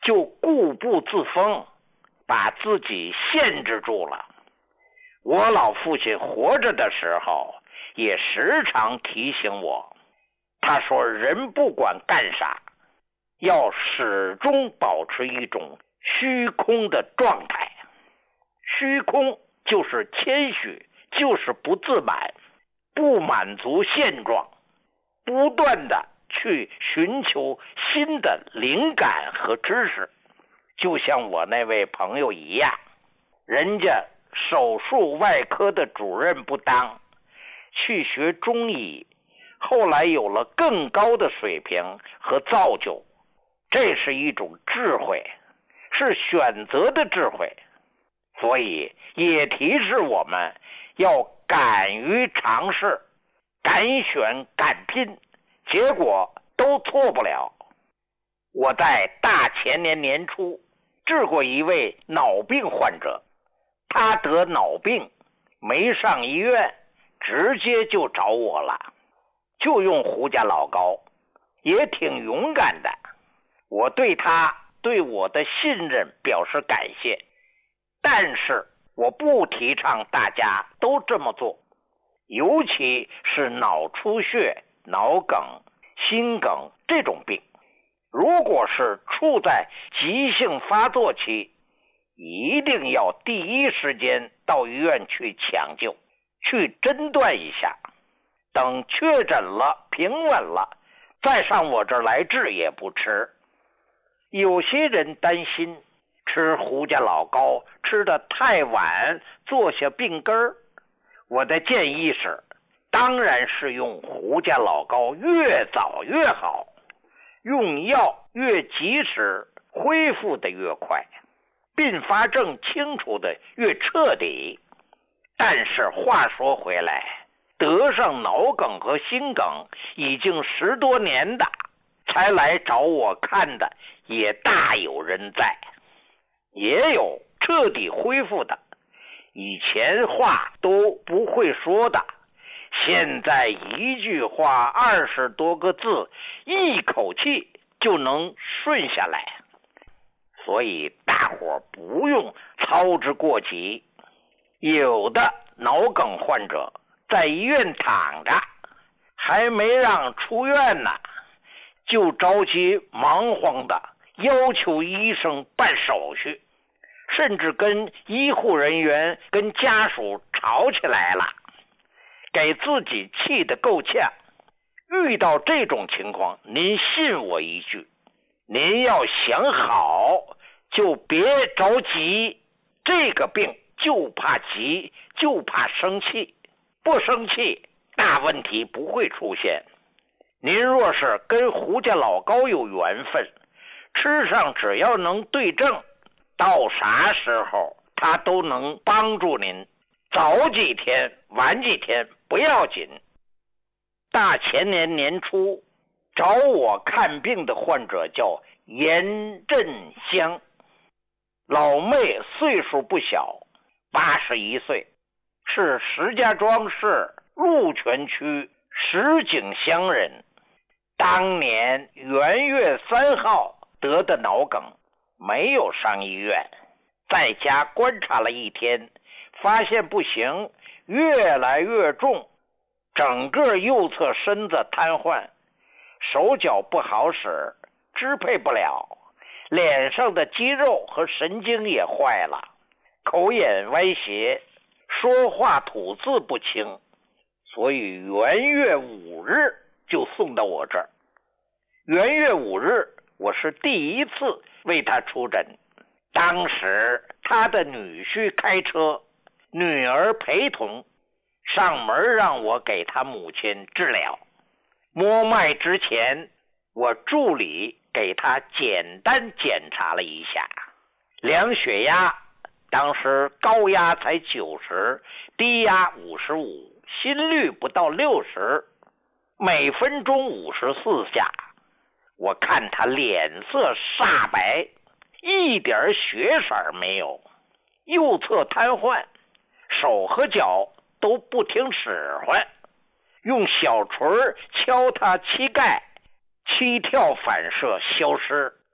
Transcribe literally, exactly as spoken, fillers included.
就固步自封，把自己限制住了。我老父亲活着的时候也时常提醒我，他说人不管干啥，要始终保持一种虚空的状态。虚空就是谦虚，就是不自满，不满足现状，不断的去寻求新的灵感和知识。就像我那位朋友一样，人家手术外科的主任不当，去学中医，后来有了更高的水平和造就，这是一种智慧，是选择的智慧。所以也提示我们要敢于尝试，敢选敢拼，结果都错不了。我在大前年年初治过一位脑病患者，他得脑病没上医院，直接就找我了，就用胡家老高，也挺勇敢的。我对他对我的信任表示感谢，但是我不提倡大家都这么做，尤其是脑出血、脑梗、心梗这种病，如果是处在急性发作期，一定要第一时间到医院去抢救，去诊断一下，等确诊了、平稳了，再上我这儿来治也不迟。有些人担心吃胡家老高吃得太晚，坐下病根儿。我的建议是，当然是用胡家老高越早越好，用药越及时，恢复的越快，并发症清除的越彻底。但是话说回来，得上脑梗和心梗已经十多年的，才来找我看的也大有人在，也有彻底恢复的，以前话都不会说的，现在一句话二十多个字，一口气就能顺下来。所以大伙不用操之过急。有的脑梗患者在医院躺着，还没让出院呢，就着急忙慌的要求医生办手续，甚至跟医护人员跟家属吵起来了，给自己气得够呛。遇到这种情况，您信我一句，您要想好就别着急，这个病就怕急，就怕生气，不生气大问题不会出现。您若是跟胡家老高有缘分，吃上只要能对症，到啥时候他都能帮助您，早几天晚几天不要紧。大前年年初找我看病的患者叫严振香，老妹岁数不小，八十一岁，是石家庄市鹿泉区石景乡人。当年元月三号得的脑梗，没有上医院，在家观察了一天，发现不行，越来越重，整个右侧身子瘫痪，手脚不好使，支配不了，脸上的肌肉和神经也坏了，口眼歪斜，说话吐字不清，所以元月五日就送到我这儿。元月五日我是第一次为他出诊，当时他的女婿开车，女儿陪同上门，让我给他母亲治疗。摸脉之前，我助理给他简单检查了一下，量血压，当时高压才九十，低压五十五，心率不到六十，每分钟五十四下。我看他脸色煞白，一点血色没有，右侧瘫痪，手和脚都不听使唤，用小锤敲他膝盖，膝跳反射消失。